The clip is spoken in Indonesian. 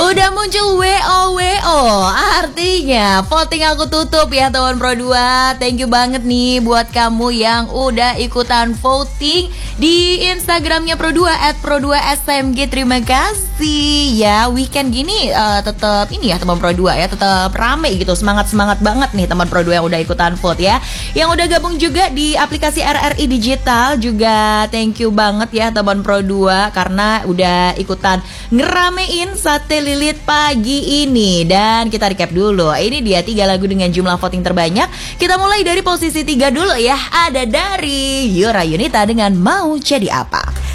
Udah muncul WO. Artinya voting aku tutup ya teman Pro 2. Thank you banget nih buat kamu yang udah ikutan voting di Instagramnya Pro 2 @pro2smg. Terima kasih ya. Weekend gini tetap ini ya teman Pro 2 ya, tetap rame gitu. Semangat banget nih teman Pro 2 yang udah ikutan vote ya. Yang udah gabung juga di aplikasi RRI Digital juga thank you banget ya teman Pro 2 karena udah ikutan ngeramein Sate Lilit pagi ini. Dan kita recap dulu. Ini dia 3 lagu dengan jumlah voting terbanyak. Kita mulai dari posisi 3 dulu ya. Ada dari Yura Yunita dengan Mau Jadi Apa.